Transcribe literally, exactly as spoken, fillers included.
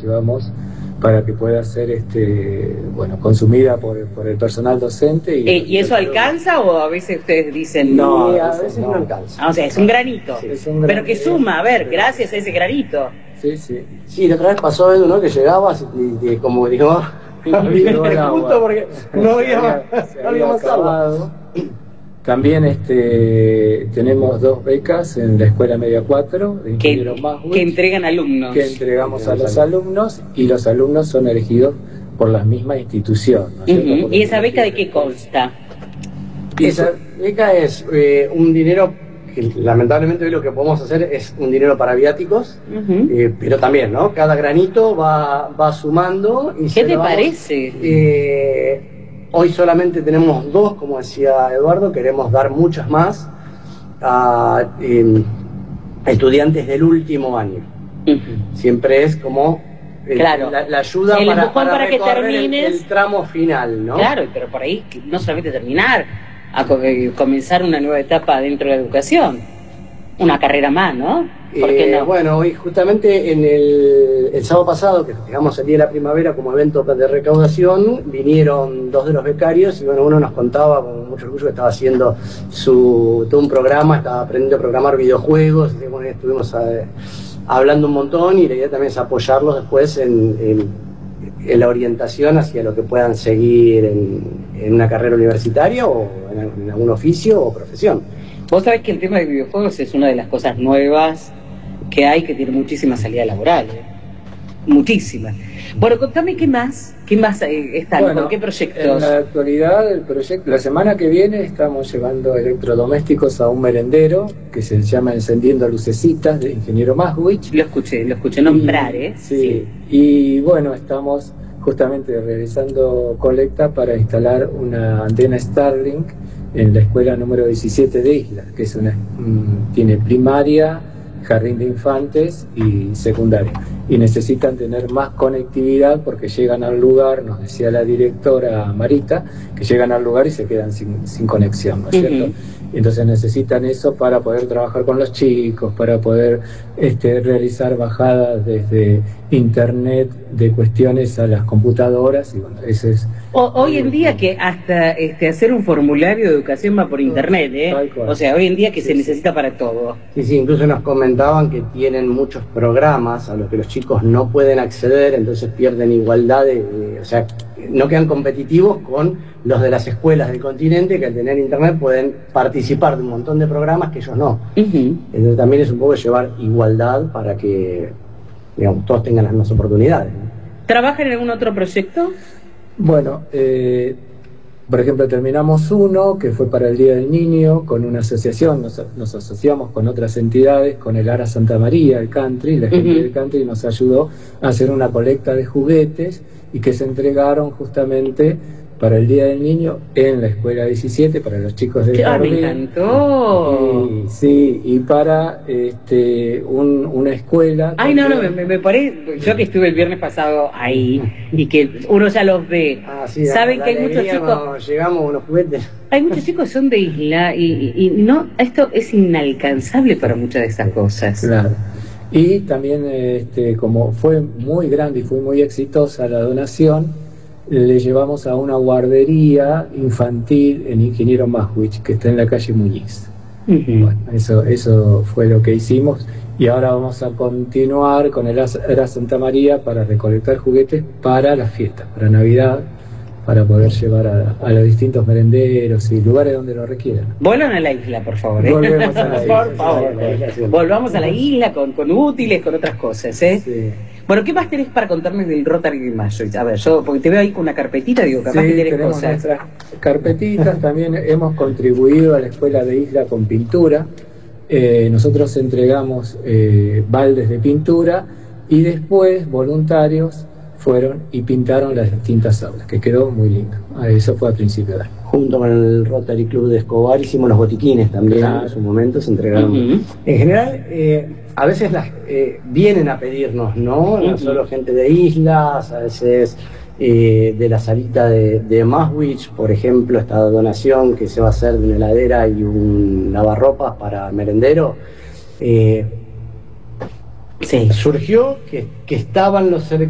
llevamos para que pueda ser este, bueno, consumida por, por el personal docente. ¿Y, eh, ¿y eso alcanza o a veces ustedes dicen no? Sí, a veces no, no alcanza. Ah, o sea, es un granito, sí, es un pero que suma, a ver, gracias a ese granito. Sí, sí. Sí, la otra vez pasó eso, ¿no? Que llegabas y, y como digo, justo porque no había más, no había más agua. También este, tenemos dos becas en la Escuela Media cuatro de Ingeniero Maswich, que entregan alumnos. Que entregamos a los alumnos y los alumnos son elegidos por la misma institución. ¿no? Uh-huh. ¿Y esa beca de qué consta? Esa beca es eh, un dinero que lamentablemente hoy lo que podemos hacer es un dinero para viáticos, uh-huh. eh, pero también, ¿no? Cada granito va, va sumando. Y ¿Qué te vamos, parece? Eh, Hoy solamente tenemos dos, como decía Eduardo, queremos dar muchas más a eh, estudiantes del último año. Uh-huh. Siempre es como el, claro. la, la ayuda el para, para, para que termines el, el tramo final, ¿no? Claro, pero por ahí no solamente terminar, a co comenzar una nueva etapa dentro de la educación, una carrera más, ¿no? ¿Por qué eh, no? Bueno, hoy justamente en el, el sábado pasado, que festejamos el Día de la Primavera como evento de recaudación, vinieron dos de los becarios y bueno, uno nos contaba con mucho orgullo que estaba haciendo su, todo un programa, estaba aprendiendo a programar videojuegos, y bueno, estuvimos a, hablando un montón y la idea también es apoyarlos después en, en, en la orientación hacia lo que puedan seguir en, en una carrera universitaria o en, en algún oficio o profesión. Vos sabés que el tema de videojuegos es una de las cosas nuevas que hay, que tiene muchísima salida laboral, ¿eh? Muchísima. Bueno, contame qué más, qué más eh, están, bueno, con qué proyectos. En la actualidad, el proyecto, la semana que viene estamos llevando electrodomésticos a un merendero que se llama Encendiendo Lucecitas, de Ingeniero Maswich. Lo escuché, lo escuché nombrar, ¿eh? Sí, sí. Y bueno, estamos justamente realizando colecta para instalar una antena Starlink en la escuela número diecisiete de Isla, que es una, mmm, tiene primaria, jardín de infantes y secundaria, y necesitan tener más conectividad porque llegan al lugar, nos decía la directora Marita, que llegan al lugar y se quedan sin, sin conexión, ¿no es cierto? Uh-huh. Entonces necesitan eso para poder trabajar con los chicos, para poder este, realizar bajadas desde internet de cuestiones a las computadoras, y bueno, ese es... O, hoy en día que hasta este, hacer un formulario de educación va por internet, ¿eh? O sea, hoy en día que sí, se necesita para todo. Sí, sí, incluso nos comentaban que tienen muchos programas a los que los chicos no pueden acceder, entonces pierden igualdad, de, de, o sea, no quedan competitivos con los de las escuelas del continente, que al tener internet pueden participar de un montón de programas que ellos no. Uh-huh. Entonces también es un poco llevar igualdad para que, digamos, todos tengan las mismas oportunidades. ¿Trabajan en algún otro proyecto? Bueno, eh, por ejemplo, terminamos uno que fue para el Día del Niño con una asociación, nos, nos asociamos con otras entidades, con el Ara Santa María, el country, la gente uh-huh. del country nos ayudó a hacer una colecta de juguetes y que se entregaron justamente para el Día del Niño en la escuela diecisiete, para los chicos del ¡Ah, me encantó! Y, sí, y para este, un, una escuela... Ay, no, no, me, me parece... Yo que estuve el viernes pasado ahí, y que uno ya los ve, ah, sí, saben la, que la hay muchos chicos... Llegamos unos juguetes. Hay muchos chicos que son de Isla, y, y, y no, esto es inalcanzable para muchas de esas cosas. Claro. Y también, este, como fue muy grande y fue muy exitosa la donación, le llevamos a una guardería infantil en Ingeniero Maswich, que está en la calle Muñiz. Uh-huh. Bueno, eso, eso fue lo que hicimos, y ahora vamos a continuar con el Ara Santa María para recolectar juguetes para las fiestas, para Navidad, para poder llevar a, a los distintos merenderos y lugares donde lo requieran. Vuelvan a la isla, por favor, ¿eh? Volvemos a la isla. Por favor. Volvamos a la isla con, con útiles, con otras cosas, ¿eh? Sí. Bueno, ¿qué más tenés para contarme del Rotary de Mayo? A ver, yo, porque te veo ahí con una carpetita, digo, capaz sí, que tenés tenemos cosas. Nuestras carpetitas, también hemos contribuido a la escuela de Isla con pintura. Eh, nosotros entregamos eh, baldes de pintura y después voluntarios fueron y pintaron las distintas aulas, que quedó muy lindo. Eso fue a principio de año. Junto con el Rotary Club de Escobar hicimos los botiquines también, claro. En su momento se entregaron. Uh-huh. En general, eh, a veces las eh, vienen a pedirnos, ¿no? Uh-huh. No solo gente de islas, a veces eh, de la salita de, de Maswich, por ejemplo, esta donación que se va a hacer de una heladera y un lavarropas para merendero. Eh, sí. Surgió que, que estaban los